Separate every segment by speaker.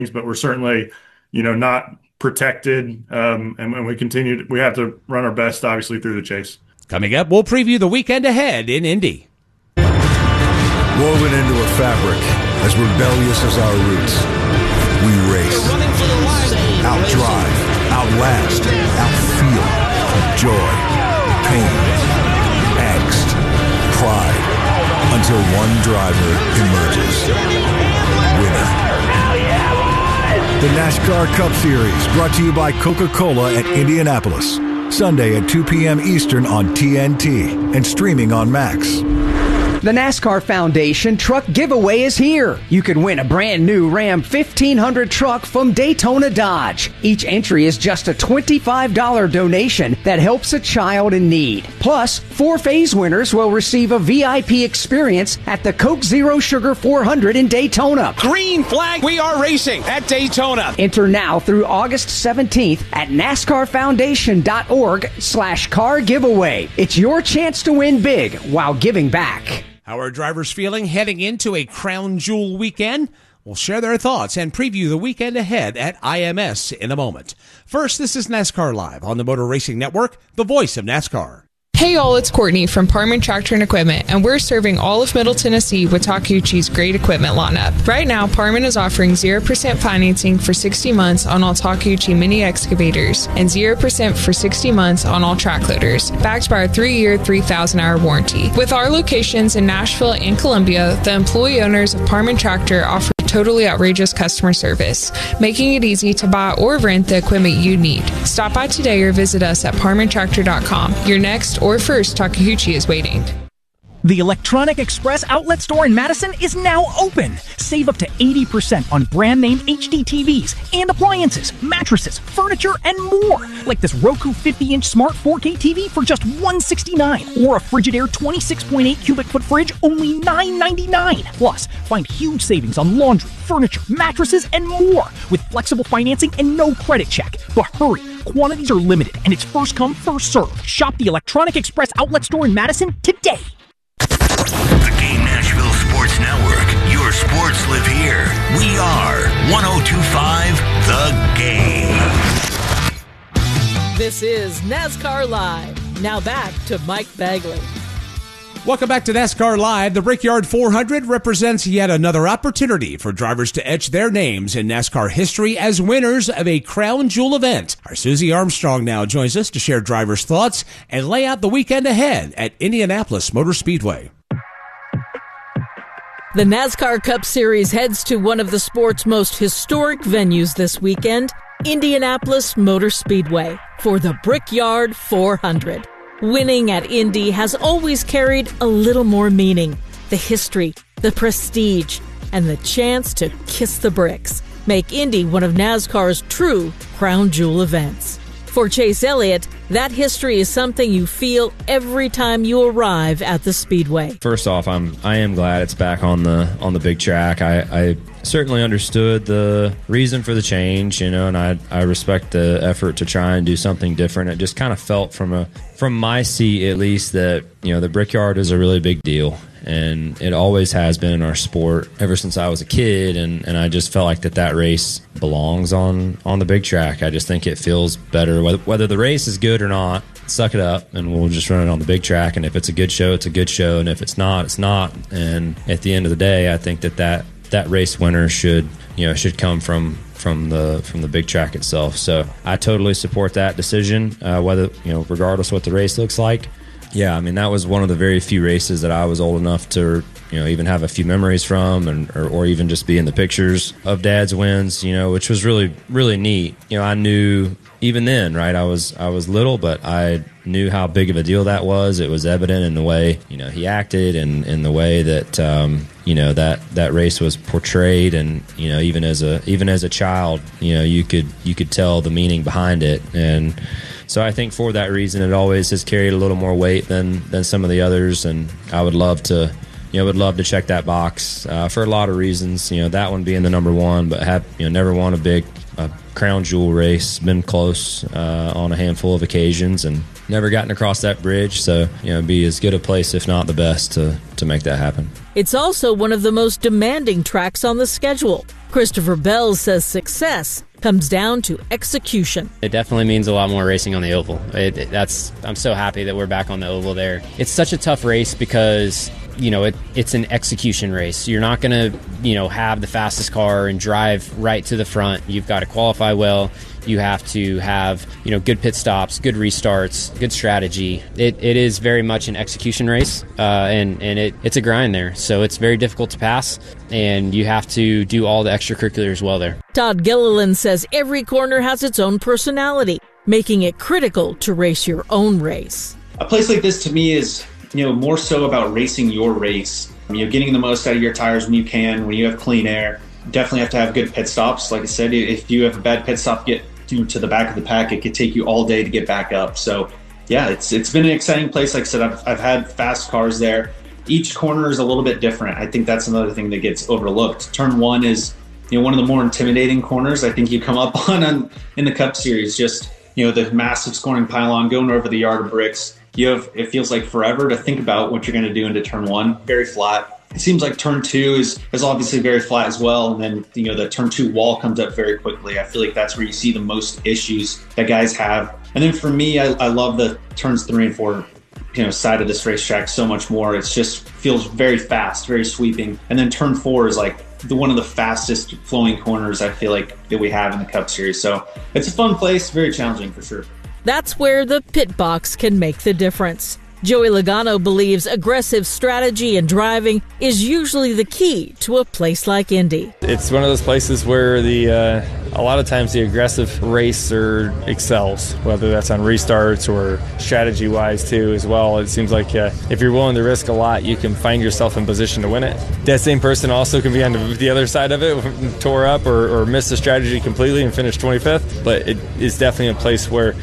Speaker 1: but we're certainly, not protected. And we have to run our best, obviously, through the chase.
Speaker 2: Coming up, we'll preview the weekend ahead in Indy.
Speaker 3: Woven into a fabric, as rebellious as our roots, we race, outdrive, outlast, outfeel, joy, pain, angst, pride, until one driver emerges, winner. The NASCAR Cup Series, brought to you by Coca-Cola at Indianapolis. Sunday at 2 p.m. Eastern on TNT and streaming on Max.
Speaker 4: The NASCAR Foundation Truck Giveaway is here. You can win a brand new Ram 1500 truck from Daytona Dodge. Each entry is just a $25 donation that helps a child in need. Plus, 4 phase winners will receive a VIP experience at the Coke Zero Sugar 400 in Daytona.
Speaker 5: Green flag, we are racing at Daytona.
Speaker 4: Enter now through August 17th at NASCARFoundation.org/car giveaway. It's your chance to win big while giving back.
Speaker 2: How are drivers feeling heading into a crown jewel weekend? We'll share their thoughts and preview the weekend ahead at IMS in a moment. First, this is NASCAR Live on the Motor Racing Network, the voice of NASCAR.
Speaker 6: Hey y'all, it's Courtney from Parman Tractor and Equipment, and we're serving all of Middle Tennessee with Takeuchi's great equipment lineup. Right now, Parman is offering 0% financing for 60 months on all Takeuchi mini excavators and 0% for 60 months on all track loaders, backed by our 3-year, 3,000-hour warranty. With our locations in Nashville and Columbia, the employee owners of Parman Tractor offer totally outrageous customer service, making it easy to buy or rent the equipment you need. Stop by today or visit us at parmantractor.com. Your next or first Takeuchi is waiting.
Speaker 7: The Electronic Express outlet store in Madison is now open. Save up to 80% on brand name HD TVs and appliances, mattresses, furniture, and more. Like this Roku 50-inch smart 4K TV for just $169, or a Frigidaire 26.8 cubic foot fridge, only $9.99. Plus, find huge savings on laundry, furniture, mattresses, and more with flexible financing and no credit check. But hurry, quantities are limited and it's first come, first served. Shop the Electronic Express outlet store in Madison today.
Speaker 8: The Game Nashville Sports Network. Your sports live here. We are 102.5 The Game.
Speaker 9: This is NASCAR Live. Now back to Mike Bagley.
Speaker 2: Welcome back to NASCAR Live. The Brickyard 400 represents yet another opportunity for drivers to etch their names in NASCAR history as winners of a crown jewel event. Our Susie Armstrong now joins us to share drivers' thoughts and lay out the weekend ahead at Indianapolis Motor Speedway.
Speaker 9: The NASCAR Cup Series heads to one of the sport's most historic venues this weekend, Indianapolis Motor Speedway, for the Brickyard 400. Winning at Indy has always carried a little more meaning. The history, the prestige, and the chance to kiss the bricks make Indy one of NASCAR's true crown jewel events. For Chase Elliott, that history is something you feel every time you arrive at the Speedway.
Speaker 10: First off, I am glad it's back on the big track. I certainly understood the reason for the change, and I respect the effort to try and do something different. It just kind of felt from my seat at least that the Brickyard is a really big deal, and it always has been in our sport ever since I was a kid, and I just felt like that race belongs on the big track. I just think it feels better whether the race is good or not. Suck it up, and we'll just run it on the big track. And if it's a good show, it's a good show, and if it's not, it's not. And at the end of the day, I think that race winner should come from the big track itself. So I totally support that decision, whether regardless what the race looks like. Yeah, I mean, that was one of the very few races that I was old enough to even have a few memories from, or even just be in the pictures of Dad's wins, which was really, really neat. I knew even then, right, I was little, but I knew how big of a deal that was. It was evident in the way he acted, and in the way that that race was portrayed, and even as a child, you could tell the meaning behind it. And so I think for that reason, it always has carried a little more weight than some of the others, and I would love to check that box for a lot of reasons. That one being the number one, but have never won a crown jewel race. Been close on a handful of occasions, and never gotten across that bridge. So be as good a place, if not the best, to make that happen.
Speaker 9: It's also one of the most demanding tracks on the schedule. Christopher Bell says success comes down to execution.
Speaker 11: It definitely means a lot more racing on the oval. I'm so happy that we're back on the oval there. It's such a tough race because it's an execution race. You're not going to, have the fastest car and drive right to the front. You've got to qualify well. You have to have, good pit stops, good restarts, good strategy. It is very much an execution race, and it's a grind there. So it's very difficult to pass, and you have to do all the extracurriculars well there.
Speaker 9: Todd Gilliland says every corner has its own personality, making it critical to race your own race.
Speaker 12: A place like this to me is, more so about racing your race. Getting the most out of your tires when you can, when you have clean air. Definitely have to have good pit stops. Like I said, if you have a bad pit stop, get to the back of the pack, it could take you all day to get back up. So yeah, it's been an exciting place. Like I said, I've had fast cars there. Each corner is a little bit different. I think that's another thing that gets overlooked. Turn 1 is one of the more intimidating corners I think you come up on in the Cup Series. Just the massive scoring pylon going over the yard of bricks. It feels like forever to think about what you're going to do into turn 1. Very flat. It seems like turn 2 is obviously very flat as well. And then, the turn 2 wall comes up very quickly. I feel like that's where you see the most issues that guys have. And then for me, I love the turns 3 and 4, side of this racetrack so much more. It just feels very fast, very sweeping. And then turn 4 is like one of the fastest flowing corners I feel like that we have in the Cup Series. So it's a fun place, very challenging for sure.
Speaker 9: That's where the pit box can make the difference. Joey Logano believes aggressive strategy and driving is usually the key to a place like Indy.
Speaker 13: It's one of those places where a lot of times the aggressive racer excels, whether that's on restarts or strategy-wise too as well. It seems like if you're willing to risk a lot, you can find yourself in position to win it. That same person also can be on the other side of it, tore up or miss the strategy completely and finish 25th. But it is definitely a place where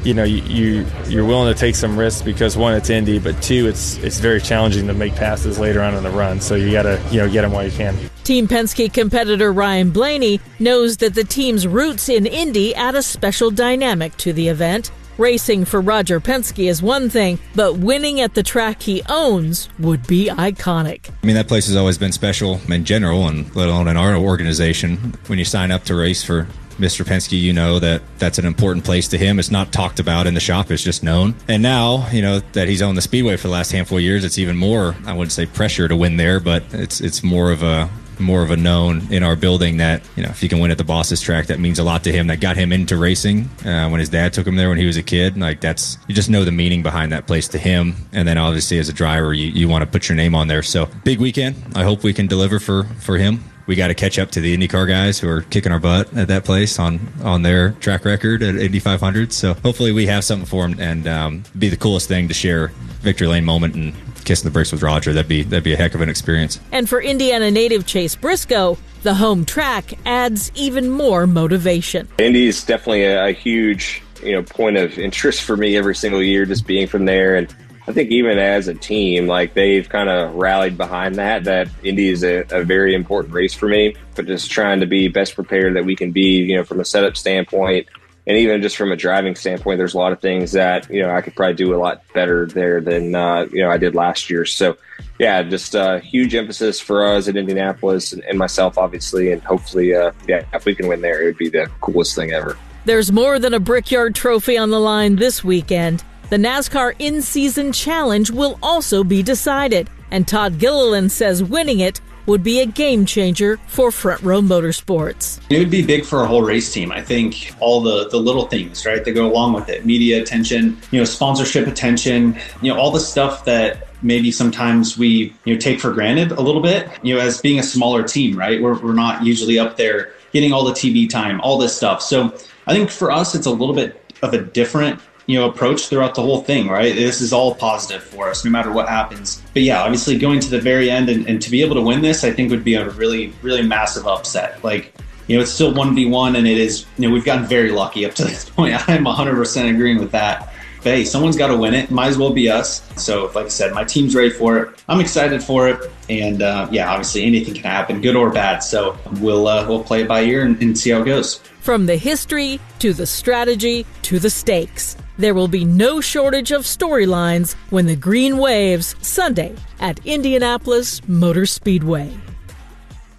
Speaker 13: you're willing to take some risks because 1, it's Indy, but 2, it's very challenging to make passes later on in the run. So you gotta get them while you can.
Speaker 9: Team Penske competitor Ryan Blaney knows that the team's roots in Indy add a special dynamic to the event. Racing for Roger Penske is one thing, but winning at the track he owns would be iconic.
Speaker 14: I mean, that place has always been special in general, and let alone in our organization. When you sign up to race for Mr. Penske, that's an important place to him. It's not talked about in the shop. It's just known. And now, that he's owned the Speedway for the last handful of years, it's even more, I wouldn't say pressure to win there, but it's more of a known in our building that, if you can win at the boss's track, that means a lot to him. That got him into racing when his dad took him there when he was a kid. You just know the meaning behind that place to him. And then obviously as a driver, you want to put your name on there. So big weekend. I hope we can deliver for him. We got to catch up to the IndyCar guys who are kicking our butt at that place on their track record at Indy 500. So hopefully we have something for him and be the coolest thing to share victory lane moment and kissing the bricks with Roger. That'd be a heck of an experience.
Speaker 9: And for Indiana native Chase Briscoe, the home track adds even more motivation.
Speaker 15: Indy is definitely a huge point of interest for me every single year, just being from there. And I think even as a team, they've kind of rallied behind that Indy is a very important race for me, but just trying to be best prepared that we can be, from a setup standpoint. And even just from a driving standpoint, there's a lot of things that, I could probably do a lot better there than, I did last year. So, yeah, just a huge emphasis for us at Indianapolis and myself, obviously. And hopefully, if we can win there, it would be the coolest thing ever.
Speaker 9: There's more than a Brickyard trophy on the line this weekend. The NASCAR In-Season Challenge will also be decided, and Todd Gilliland says winning it would be a game changer for Front Row Motorsports.
Speaker 12: It would be big for our whole race team. I think all the little things, right, that go along with it. Media attention, sponsorship attention, all the stuff that maybe sometimes we take for granted a little bit, as being a smaller team, right? We're not usually up there getting all the TV time, all this stuff. So I think for us, it's a little bit of a different approach throughout the whole thing, right? This is all positive for us, no matter what happens. But yeah, obviously going to the very end and to be able to win this, I think would be a really, really massive upset. It's still 1v1 and it is, we've gotten very lucky up to this point. I'm 100% agreeing with that. But hey, someone's got to win it. Might as well be us. So like I said, my team's ready for it. I'm excited for it. And obviously anything can happen, good or bad. So we'll play it by ear and see how it goes.
Speaker 9: From the history to the strategy to the stakes, there will be no shortage of storylines when the green waves Sunday at Indianapolis Motor Speedway.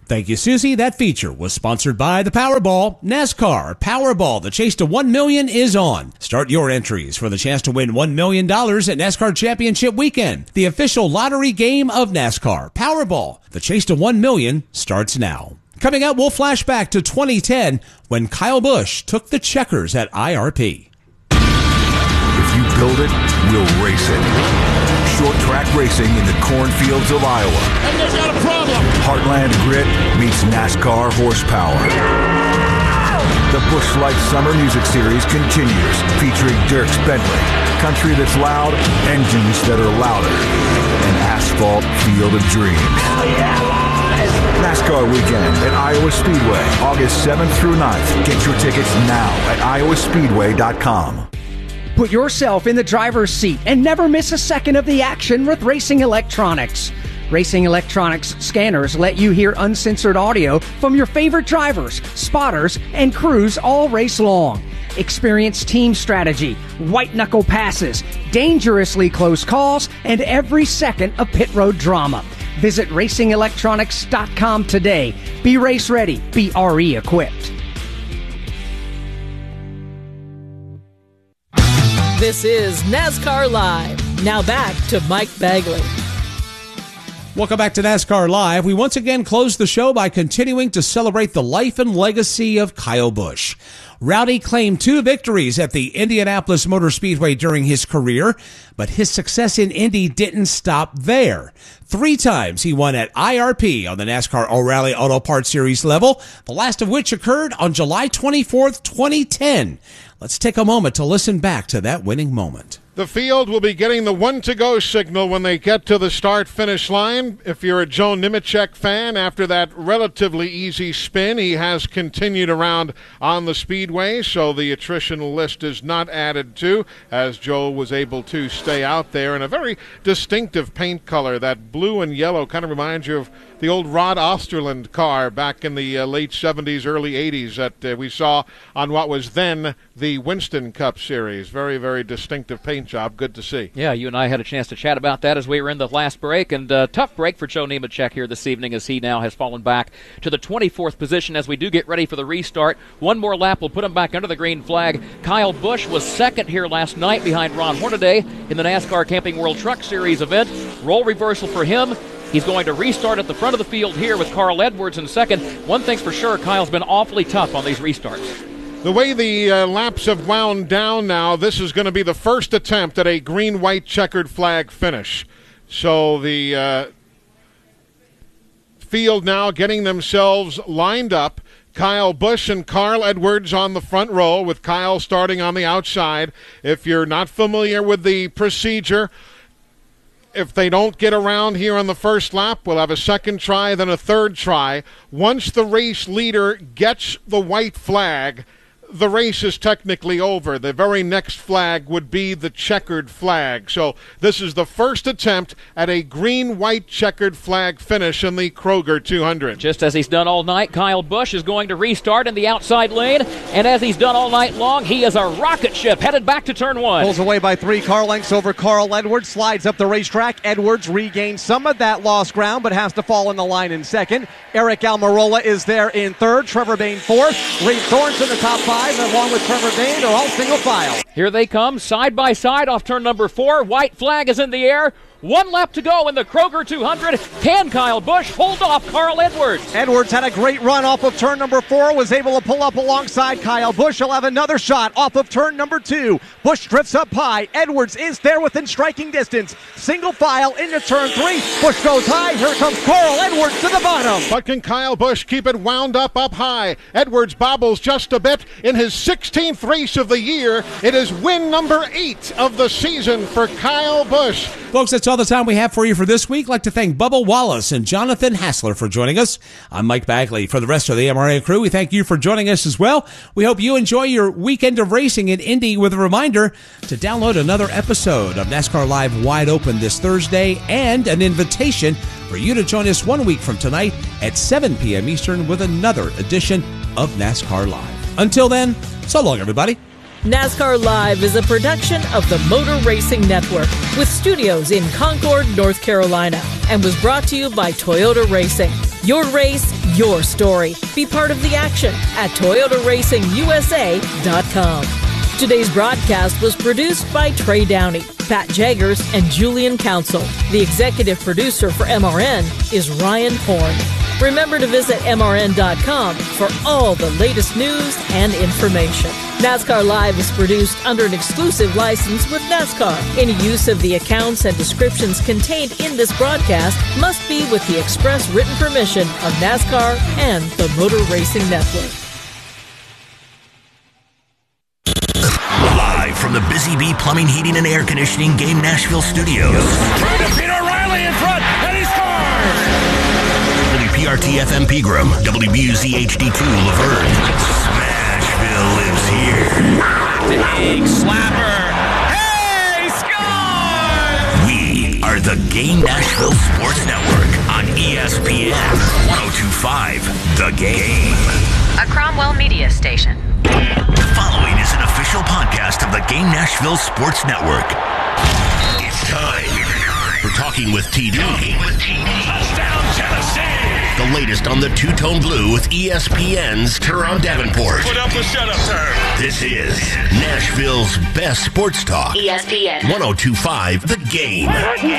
Speaker 2: Thank you, Susie. That feature was sponsored by the Powerball. NASCAR Powerball. The chase to $1 million is on. Start your entries for the chance to win $1 million at NASCAR Championship Weekend, the official lottery game of NASCAR. Powerball. The chase to $1 million starts now. Coming up, we'll flash back to 2010 when Kyle Busch took the checkers at IRP.
Speaker 3: If you build it, we'll race it. Short track racing in the cornfields of Iowa.
Speaker 5: And there's got a problem.
Speaker 3: Heartland grit meets NASCAR horsepower. The Busch Light Summer Music Series continues, featuring Dierks Bentley, country that's loud, engines that are louder, an asphalt field of dreams. NASCAR Weekend at Iowa Speedway, August 7th through 9th. Get your tickets now at iowaspeedway.com.
Speaker 4: Put yourself in the driver's seat and never miss a second of the action with Racing Electronics. Racing Electronics scanners let you hear uncensored audio from your favorite drivers, spotters, and crews all race long. Experience team strategy, white-knuckle passes, dangerously close calls, and every second of pit road drama. Visit racingelectronics.com today. Be race ready. Be RE equipped.
Speaker 9: This is NASCAR Live. Now back to Mike Bagley.
Speaker 2: Welcome back to NASCAR Live. We once again close the show by continuing to celebrate the life and legacy of Kyle Busch. Rowdy claimed 2 victories at the Indianapolis Motor Speedway during his career, but his success in Indy didn't stop there. 3 times he won at IRP on the NASCAR O'Reilly Auto Parts Series level, the last of which occurred on July 24th, 2010. Let's take a moment to listen back to that winning moment.
Speaker 16: The field will be getting the 1-to-go signal when they get to the start-finish line. If you're a Joe Nemechek fan, after that relatively easy spin, he has continued around on the speedway, so the attrition list is not added to, as Joe was able to stay out there in a very distinctive paint color. That blue and yellow kind of reminds you of the old Rod Osterland car back in the late 70s, early 80s that we saw on what was then the Winston Cup Series. Very, very distinctive paint job. Good to see.
Speaker 17: Yeah, you and I had a chance to chat about that as we were in the last break, and tough break for Joe Nemechek here this evening as he now has fallen back to the 24th position as we do get ready for the restart. One more lap will put him back under the green flag. Kyle Busch was second here last night behind Ron Hornaday in the NASCAR Camping World Truck Series event. Role reversal for him. He's going to restart at the front of the field here with Carl Edwards in second. One thing's for sure, Kyle's been awfully tough on these restarts.
Speaker 16: The way the laps have wound down now, this is going to be the first attempt at a green-white checkered flag finish. So the field now getting themselves lined up. Kyle Busch and Carl Edwards on the front row, with Kyle starting on the outside. If you're not familiar with the procedure, if they don't get around here on the first lap, we'll have a second try, then a third try. Once the race leader gets the white flag, the race is technically over. The very next flag would be the checkered flag. So this is the first attempt at a green-white checkered flag finish in the Kroger 200.
Speaker 17: Just as he's done all night, Kyle Busch is going to restart in the outside lane, and as he's done all night long, he is a rocket ship headed back to turn 1.
Speaker 18: Pulls away by 3 car lengths over Carl Edwards, slides up the racetrack. Edwards regains some of that lost ground, but has to fall in the line in second. Eric Almirola is there in third, Trevor Bayne fourth, Reed Thornton in the top 5, and along with Trevor Bayne, they're all single file.
Speaker 17: Here they come, side by side off turn number 4. White flag is in the air. 1 lap to go in the Kroger 200. Can Kyle Busch hold off Carl Edwards?
Speaker 18: Edwards had a great run off of turn number 4, was able to pull up alongside Kyle Busch. He'll have another shot off of turn number 2. Busch drifts up high. Edwards is there within striking distance. Single file into turn 3. Busch goes high. Here comes Carl Edwards to the bottom.
Speaker 16: But can Kyle Busch keep it wound up high? Edwards bobbles just a bit in his 16th race of the year. It is win number 8 of the season for Kyle Busch.
Speaker 2: Folks, that's all the time we have for you for this week. I'd like to thank Bubba Wallace and Jonathan Hassler for joining us. I'm Mike Bagley. For the rest of the MRA crew, we thank you for joining us as well. We hope you enjoy your weekend of racing in Indy, with a reminder to download another episode of NASCAR Live Wide Open this Thursday, and an invitation for you to join us 1 week from tonight at 7 p.m. Eastern with another edition of NASCAR Live. Until then, so long, everybody.
Speaker 9: NASCAR Live is a production of the Motor Racing Network, with studios in Concord, North Carolina, and was brought to you by Toyota Racing. Your race, your story. Be part of the action at ToyotaRacingUSA.com. Today's broadcast was produced by Trey Downey, Pat Jaggers, and Julian Council. The executive producer for MRN is Ryan Horn. Remember to visit MRN.com for all the latest news and information. NASCAR Live is produced under an exclusive license with NASCAR. Any use of the accounts and descriptions contained in this broadcast must be with the express written permission of NASCAR and the Motor Racing Network.
Speaker 8: Live from the Busy Bee Plumbing, Heating, and Air Conditioning Game Nashville studios.
Speaker 5: Trying to beat O'Reilly in front, and he scores!
Speaker 8: WPRT FM Pegram, WBUZ HD2 Laverne. Smashville lives here.
Speaker 5: Big slapper. Hey, score!
Speaker 8: We are the Game Nashville Sports Network on ESPN 102.5 The Game.
Speaker 19: A Cromwell Media Station.
Speaker 8: The following is an official podcast of the Game Nashville Sports Network. It's time for Talking with TD.
Speaker 5: Touchdown, Tennessee!
Speaker 8: The latest on the two-tone blue with ESPN's Teron Davenport.
Speaker 5: Put up a shut-up turn.
Speaker 8: This is Nashville's best sports talk.
Speaker 19: ESPN
Speaker 8: 102.5 The Game.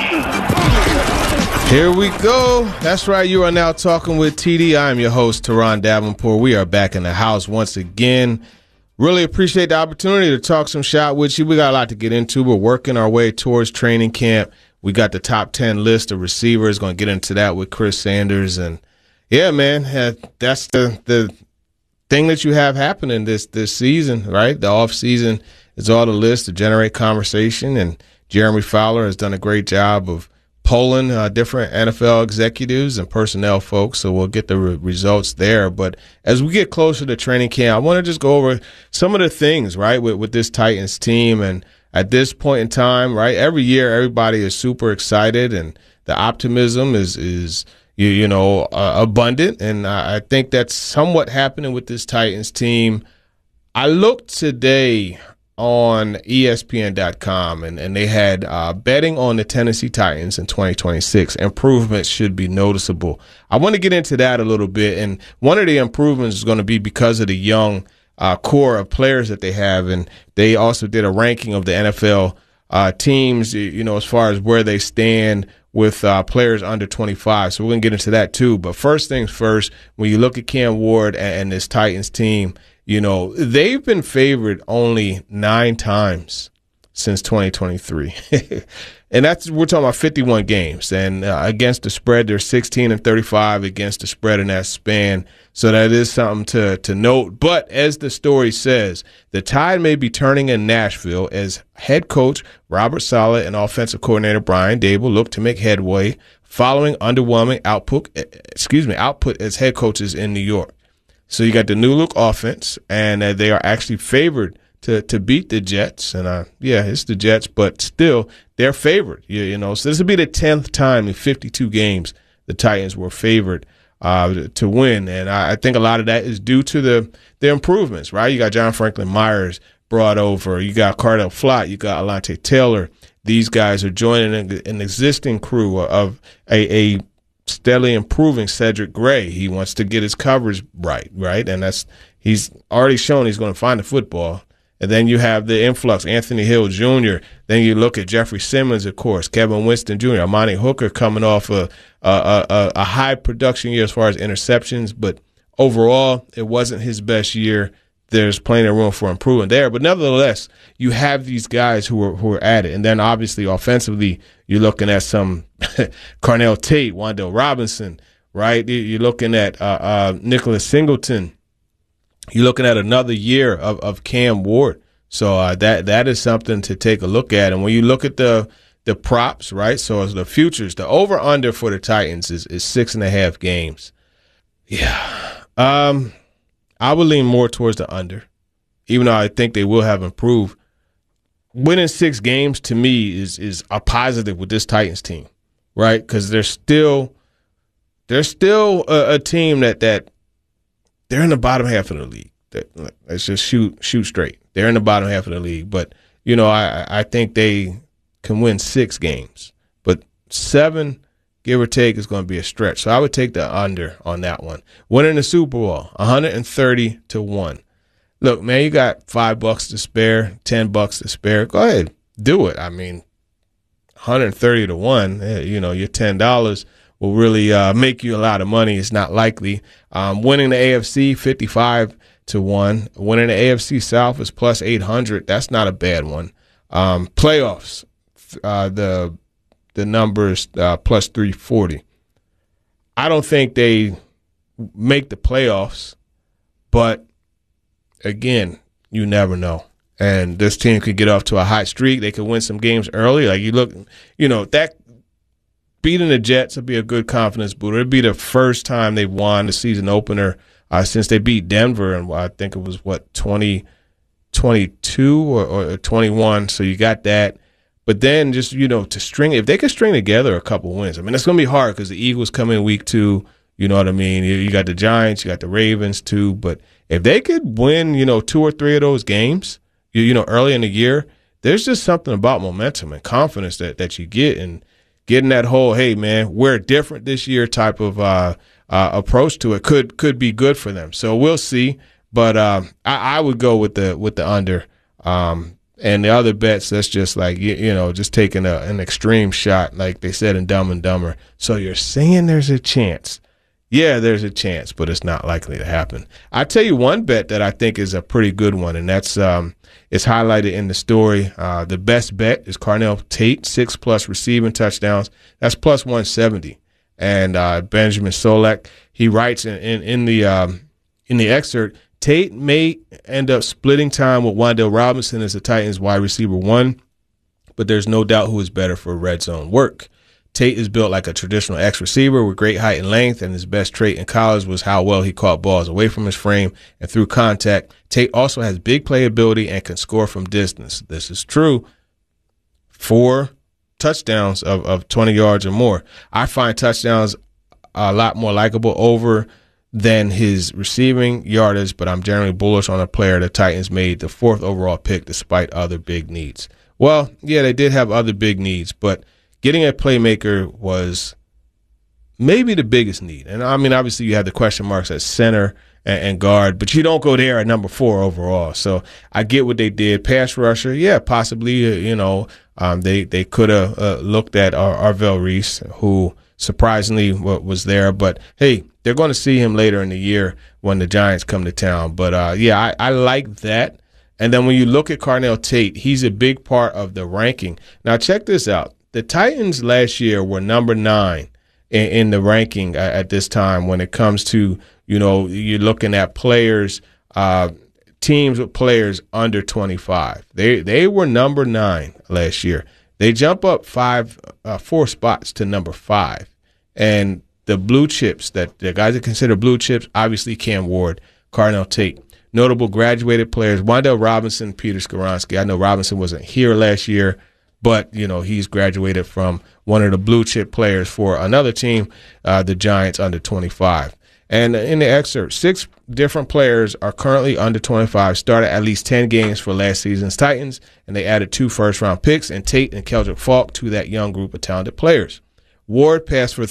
Speaker 20: Here we go. That's right. You are now talking with TD. I am your host, Teron Davenport. We are back in the house once again. Really appreciate the opportunity to talk some shot with you. We got a lot to get into. We're working our way towards training camp. We got the top 10 list of receivers. Going to get into that with Chris Sanders. And, yeah, man, that's the thing that you have happening this season, right? The offseason is all the list to generate conversation. And Jeremy Fowler has done a great job of polling different NFL executives and personnel folks, so we'll get the results there. But as we get closer to training camp, I want to just go over some of the things, right, with this Titans team. And at this point in time, right, every year everybody is super excited and the optimism is abundant. And I think that's somewhat happening with this Titans team. I looked today on ESPN.com, and they had betting on the Tennessee Titans in 2026. Improvements should be noticeable. I want to get into that a little bit, and one of the improvements is going to be because of the young core of players that they have, and they also did a ranking of the NFL teams, as far as where they stand with players under 25. So we're going to get into that too. But first things first, when you look at Cam Ward and this Titans team, they've been favored only 9 times since 2023. And we're talking about 51 games. And against the spread, they're 16-35 against the spread in that span. So that is something to note. But as the story says, the tide may be turning in Nashville as head coach Robert Saleh and offensive coordinator Brian Daboll look to make headway following underwhelming output as head coaches in New York. So you got the new look offense, and they are actually favored to beat the Jets. And it's the Jets, but still they're favored. So this will be the 10th time in 52 games the Titans were favored to win. And I think a lot of that is due to the improvements, right? You got John Franklin Myers brought over. You got Cardell Flott. You got Alontae Taylor. These guys are joining an existing crew of a steadily improving Cedric Gray. He wants to get his coverage right? And he's already shown he's going to find the football. And then you have the influx, Anthony Hill Jr. Then you look at Jeffrey Simmons, of course, Kevin Winston Jr., Amani Hooker coming off a high production year as far as interceptions. But overall, it wasn't his best year. There's plenty of room for improvement there. But nevertheless, you have these guys who are at it. And then obviously offensively, you're looking at some Carnell Tate, Wan'Dale Robinson, right? You're looking at Nicholas Singleton. You're looking at another year of Cam Ward. So that is something to take a look at. And when you look at the props, right? So as the futures, the over-under for the Titans is 6.5 games. Yeah. I would lean more towards the under, even though I think they will have improved. Winning 6 games to me is a positive with this Titans team, right? Because they're still a team that they're in the bottom half of the league. Let's just shoot straight. They're in the bottom half of the league, but I think they can win 6 games, but 7 give or take, is going to be a stretch. So I would take the under on that one. Winning the Super Bowl, 130-1. Look, man, you got $5 to spare, $10 to spare. Go ahead, do it. I mean, 130-1, you know, your $10 will really make you a lot of money. It's not likely. Winning the AFC, 55-1. Winning the AFC South is plus 800. That's not a bad one. Playoffs, the numbers plus 340. I don't think they make the playoffs, but again, you never know. And this team could get off to a hot streak. They could win some games early. Like, you look, you know, that beating the Jets would be a good confidence booster. It'd be the first time they've won the season opener since they beat Denver, and I think it was, 2022 or 21. So you got that. But then just, you know, to string, if they could string together a couple wins, I mean, it's going to be hard because the Eagles come in week 2. You know what I mean? You got the Giants, you got the Ravens too. But if they could win, you know, 2 or 3 of those games, you know, early in the year, there's just something about momentum and confidence that you get, and getting that whole, hey man, we're different this year type of approach to it could be good for them. So we'll see. But I would go with the under. And the other bets, that's just like, you know, just taking an extreme shot, like they said in Dumb and Dumber. So you're saying there's a chance. Yeah, there's a chance, but it's not likely to happen. I tell you one bet that I think is a pretty good one, and that's it's highlighted in the story. The best bet is Carnell Tate, 6+ receiving touchdowns. That's plus 170. And Benjamin Solak, he writes in the excerpt, Tate may end up splitting time with Wan'Dale Robinson as the Titans wide receiver 1, but there's no doubt who is better for red zone work. Tate is built like a traditional X receiver with great height and length, and his best trait in college was how well he caught balls away from his frame and through contact. Tate also has big playability and can score from distance. This is true. 4 touchdowns of 20 yards or more. I find touchdowns a lot more likable over than his receiving yardage, but I'm generally bullish on a player the Titans made the 4th overall pick despite other big needs. Well, yeah, they did have other big needs, but getting a playmaker was maybe the biggest need. And, I mean, obviously you have the question marks at center and guard, but you don't go there at number 4 overall. So I get what they did. Pass rusher, yeah, possibly, you know, they could have looked at Arvell Reese, who surprisingly was there. But, hey, they're going to see him later in the year when the Giants come to town. But, yeah, I like that. And then when you look at Carnell Tate, he's a big part of the ranking. Now, check this out. The Titans last year were number 9 in the ranking at this time when it comes to, you know, you're looking at players, teams with players under 25. They were number 9 last year. They jump up 4 spots to number 5. And the blue chips, that the guys that consider blue chips, obviously Cam Ward, Carnell Tate. Notable graduated players, Wan'Dale Robinson, Peter Skoronski. I know Robinson wasn't here last year, but, you know, he's graduated from one of the blue chip players for another team, the Giants under 25. And in the excerpt, 6 different players are currently under 25, started at least 10 games for last season's Titans, and they added 2 first-round picks, and Tate and Keldrick Falk to that young group of talented players. Ward passed for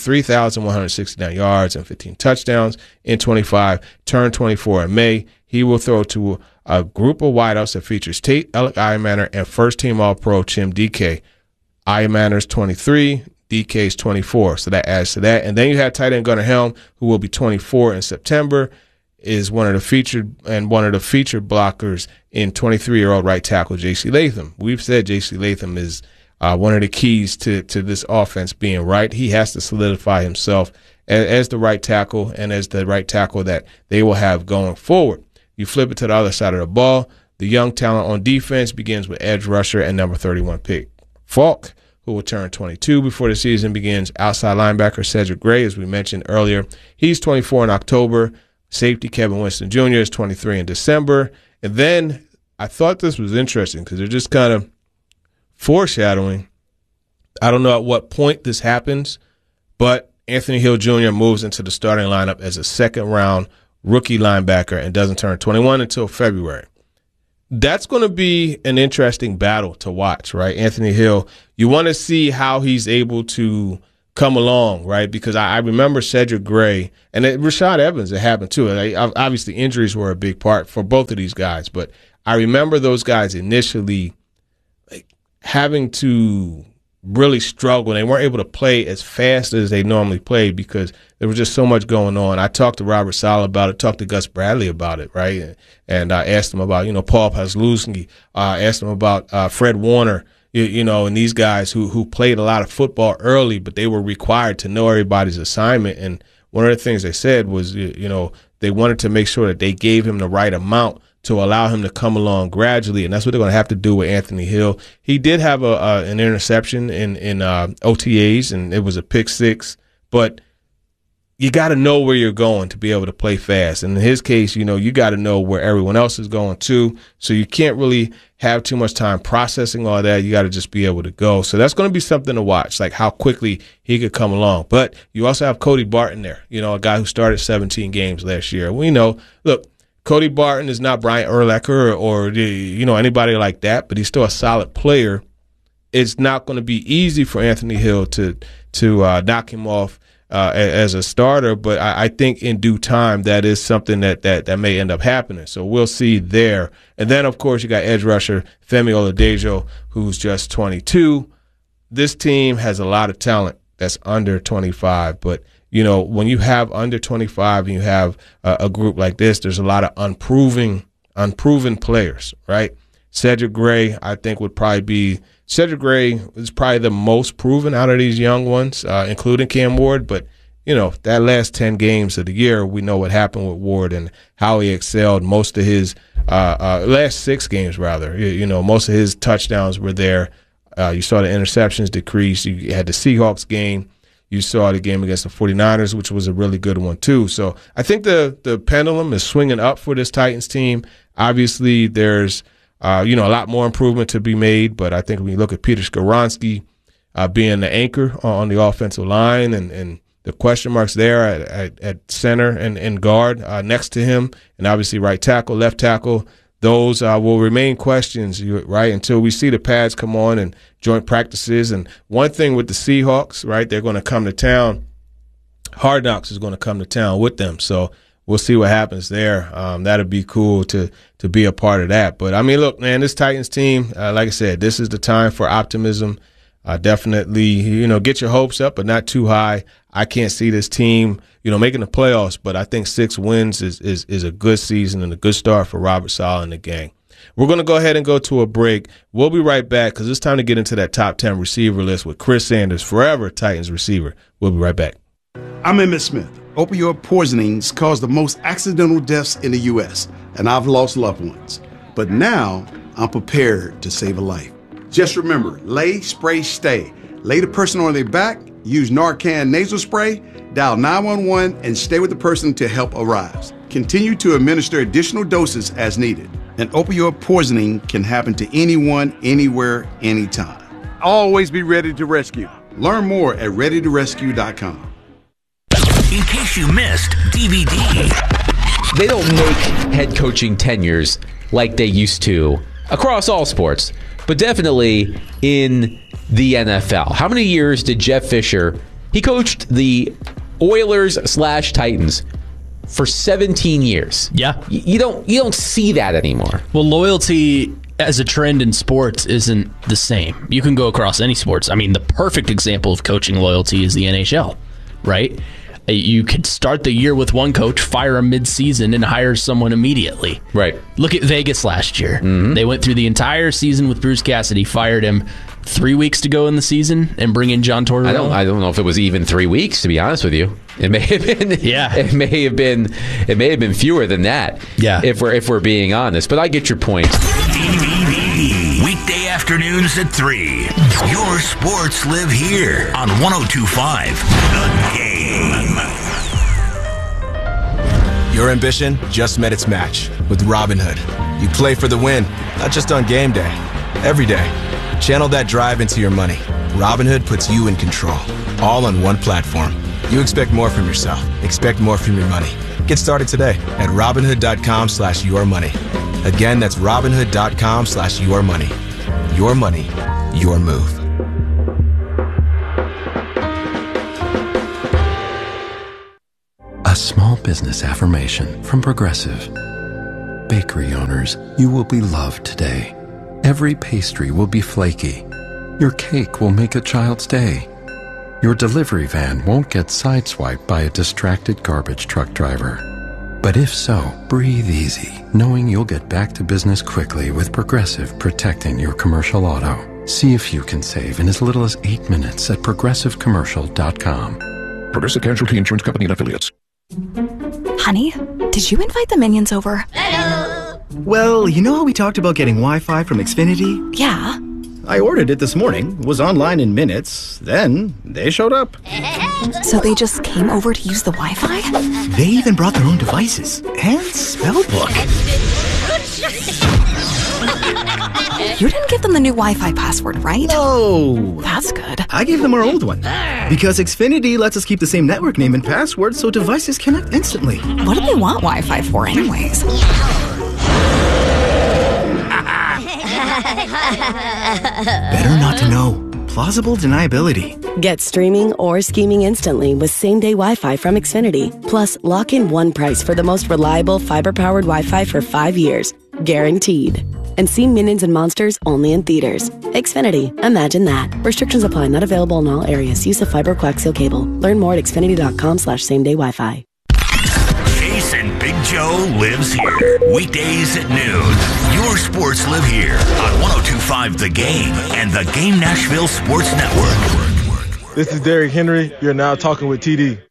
Speaker 20: 3,169 yards and 15 touchdowns in 25, turned 24 in May. He will throw to a group of wideouts that features Tate, Alec Iamaner, and first-team All-Pro Tim DK. Iamaner's 23, DK's 24, so that adds to that. And then you have tight end Gunnar Helm, who will be 24 in September, is one of the featured blockers in 23-year-old right tackle J.C. Latham. We've said J.C. Latham is one of the keys to this offense being right. He has to solidify himself as the right tackle and as the right tackle that they will have going forward. You flip it to the other side of the ball. The young talent on defense begins with edge rusher and number 31 pick Falk, who will turn 22 before the season begins. Outside linebacker Cedric Gray, as we mentioned earlier, he's 24 in October. Safety Kevin Winston Jr. is 23 in December. And then I thought this was interesting because they're just kind of foreshadowing. I don't know at what point this happens, but Anthony Hill Jr. moves into the starting lineup as a second-round rookie linebacker and doesn't turn 21 until February. That's going to be an interesting battle to watch, right? Anthony Hill, you want to see how he's able to come along, right? Because I remember Cedric Gray and Rashad Evans, it happened too. Obviously, injuries were a big part for both of these guys, but I remember those guys initially having to really struggle. They weren't able to play as fast as they normally played because there was just so much going on. I talked to Robert Saleh about it, talked to Gus Bradley about it, right? And I asked him about, Paul Pasluski. I asked him about Fred Warner, and these guys who played a lot of football early, but they were required to know everybody's assignment. And one of the things they said was, they wanted to make sure that they gave him the right amount to allow him to come along gradually, and that's what they're going to have to do with Anthony Hill. He did have an interception in OTAs, and it was a pick six, but you got to know where you're going to be able to play fast. And in his case, you got to know where everyone else is going too, so you can't really have too much time processing all that. You got to just be able to go. So that's going to be something to watch, like how quickly he could come along. But you also have Cody Barton there, a guy who started 17 games last year. We know, look, Cody Barton is not Brian Urlacher or anybody like that, but he's still a solid player. It's not going to be easy for Anthony Hill to knock him off as a starter, but I think in due time that is something that may end up happening. So we'll see there. And then, of course, you got edge rusher Femi Oladejo, who's just 22. This team has a lot of talent that's under 25, but when you have under 25 and you have a group like this, there's a lot of unproven players, right? Cedric Gray, I think, Cedric Gray is probably the most proven out of these young ones, including Cam Ward. But, that last 10 games of the year, we know what happened with Ward and how he excelled most of his last 6 games, rather. Most of his touchdowns were there. You saw the interceptions decrease. You had the Seahawks game. You saw the game against the 49ers, which was a really good one too. So I think the pendulum is swinging up for this Titans team. Obviously, there's a lot more improvement to be made, but I think when you look at Peter Skoronski being the anchor on the offensive line and the question marks there at center and guard next to him, and obviously right tackle, left tackle, those will remain questions, right, until we see the pads come on and joint practices. And one thing with the Seahawks, right, they're going to come to town. Hard Knocks is going to come to town with them. So we'll see what happens there. That'll be cool to be a part of that. But, I mean, look, man, this Titans team, like I said, this is the time for optimism. Definitely, get your hopes up, but not too high. I can't see this team, making the playoffs, but I think 6 wins is a good season and a good start for Robert Saleh and the gang. We're going to go ahead and go to a break. We'll be right back because it's time to get into that top 10 receiver list with Chris Sanders, forever Titans receiver. We'll be right back.
Speaker 21: I'm Emmitt Smith. Opioid poisonings cause the most accidental deaths in the U.S., and I've lost loved ones. But now I'm prepared to save a life. Just remember, lay, spray, stay. Lay the person on their back, use Narcan nasal spray, dial 911, and stay with the person until help arrives. Continue to administer additional doses as needed. An opioid poisoning can happen to anyone, anywhere, anytime. Always be ready to rescue. Learn more at readytorescue.com.
Speaker 8: In case you missed DVD.
Speaker 22: They don't make head coaching tenures like they used to across all sports, but definitely in the NFL. How many years did Jeff Fisher, he coached the Oilers/Titans for 17 years.
Speaker 23: Yeah.
Speaker 22: You don't see that anymore.
Speaker 23: Well, loyalty as a trend in sports isn't the same. You can go across any sports. I mean, the perfect example of coaching loyalty is the NHL, right? You could start the year with one coach, fire him mid-season, and hire someone immediately.
Speaker 22: Right.
Speaker 23: Look at Vegas last year. Mm-hmm. They went through the entire season with Bruce Cassidy, fired him 3 weeks to go in the season, and bring in John Tortorella.
Speaker 22: I don't know if it was even 3 weeks, to be honest with you. It may have been.
Speaker 23: Yeah.
Speaker 22: It may have been fewer than that.
Speaker 23: Yeah.
Speaker 22: If we're being honest, but I get your point.
Speaker 8: Weekday afternoons at 3. Your sports live here on 102.5 The Game.
Speaker 24: Your ambition just met its match with Robinhood. You play for the win, not just on game day, every day. Channel that drive into your money. Robinhood puts you in control, all on one platform. You expect more from yourself. Expect more from your money. Get started today at Robinhood.com/yourmoney. Again, that's Robinhood.com/yourmoney. Your money, your move.
Speaker 1: small business affirmation from Progressive. Bakery owners, you will be loved today. Every pastry will be flaky. Your cake will make a child's day. Your delivery van won't get sideswiped by a distracted garbage truck driver. But if so, breathe easy, knowing you'll get back to business quickly with Progressive protecting your commercial auto. See if you can save in as little as 8 minutes at progressivecommercial.com.
Speaker 6: Progressive Casualty Insurance Company and Affiliates.
Speaker 7: Honey, did you invite the minions over?
Speaker 10: Well, you know how we talked about getting Wi-Fi from Xfinity?
Speaker 7: Yeah.
Speaker 10: I ordered it this morning, was online in minutes, then they showed up.
Speaker 7: So they just came over to use the Wi-Fi?
Speaker 10: They even brought their own devices and spellbook.
Speaker 7: You didn't give them the new Wi-Fi password, right?
Speaker 10: No.
Speaker 7: That's good.
Speaker 10: I gave them our old one. Because Xfinity lets us keep the same network name and password so devices connect instantly.
Speaker 7: What do they want Wi-Fi for anyways?
Speaker 10: Better not to know. Plausible deniability.
Speaker 25: Get streaming or scheming instantly with same-day Wi-Fi from Xfinity. Plus, lock in one price for the most reliable fiber-powered Wi-Fi for 5 years. Guaranteed. And see Minions and Monsters only in theaters. Xfinity. Imagine that. Restrictions apply. Not available in all areas. Use of fiber coaxial cable. Learn more at xfinity.com/same-day Wi-Fi.
Speaker 8: Jason Big Joe lives here. Weekdays at noon. Your sports live here on 102.5 The Game and the Game Nashville Sports Network.
Speaker 26: This is Derrick Henry. You're now talking with TD.